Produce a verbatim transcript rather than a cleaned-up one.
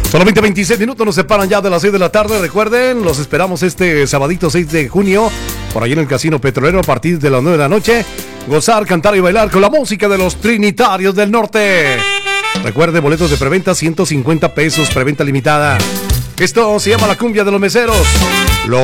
Solamente veintiséis minutos nos separan ya de las seis de la tarde. Recuerden, los esperamos este sabadito seis de junio, por ahí en el Casino Petrolero a partir de las nueve de la noche. Gozar, cantar y bailar con la música de los Trinitarios del Norte. Recuerde, boletos de preventa, ciento cincuenta pesos, preventa limitada. Esto se llama la cumbia de los meseros. Lo